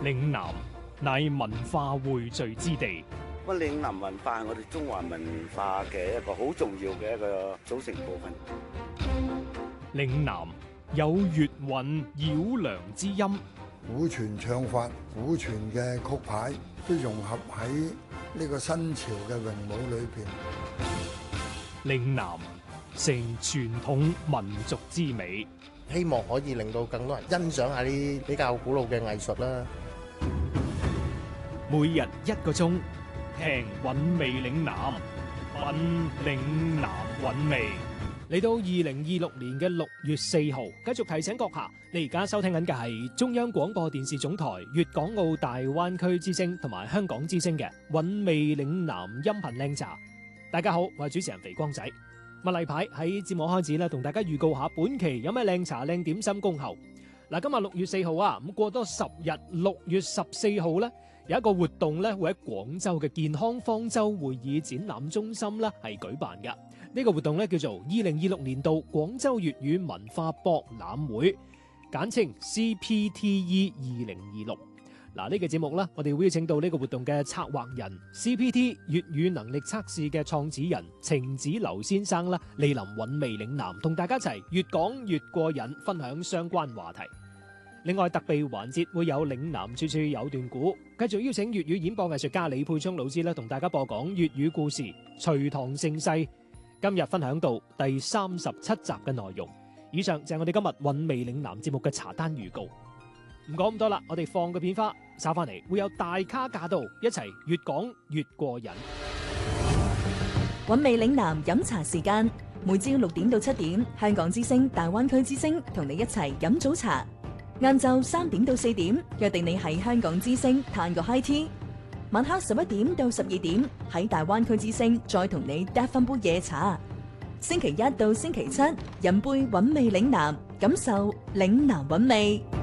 嶺南乃文化匯聚之地。 咁嶺南文化係我哋中華文化嘅一個好重要嘅一個組成部分。 嶺南有粵韻繞梁之音， 古傳唱法、古傳嘅曲牌都融合喺呢個新潮嘅詠舞裏邊。 嶺南成傳統民族之美， 希望可以令到更多人欣賞下啲比較古老嘅藝術啦。 每日1個鐘，聽韻味嶺南，品嶺南韻味。嚟到2026年嘅6月4號，繼續提醒閣下，你而家收聽緊嘅係中央廣播電視總台粵港澳大灣區之聲同埋香港之聲嘅韻味嶺南音頻靚茶。大家好，我係主持人肥光仔。例牌喺節目開始咧，同大家預告下本期有咩靚茶靚點心恭候。嗱，今日6月4號啊，咁過多10日，6月14號咧有一個活動咧，會喺廣州嘅健康方舟會議展覽中心咧係舉辦嘅。呢個活動咧叫做2026年度廣州粵語文化博覽會，簡稱 CPTE 2026。嗱，呢個節目咧，我哋會邀請到呢個活動嘅策劃人 CPT 粵語能力測試嘅創始人程子劉先生啦，蒞臨韻味嶺南，同大家一齊越講越過癮，分享相關話題。另外特備環節會有嶺南處處有段古，繼續邀請粵語演播藝術家李佩聰老師咧，同大家播講粵語故事《隋唐盛世》。今日分享到第37集嘅內容。以上就係我哋今日韻味嶺南節目嘅茶單預告。唔講咁多啦，我哋放個片花，稍翻嚟會有大咖駕到，一齊越講越過癮。 韻味嶺南飲茶時間，每朝6點到7點，香港之聲、大灣區之聲同你一齊飲早茶。晏晝3點到4點，約定你喺香港之聲嘆個 high tea。晚黑11點到12點，喺大灣區之聲再同你嗒翻杯夜茶。星期1到星期7，飲杯韻味嶺南，感受嶺南韻味。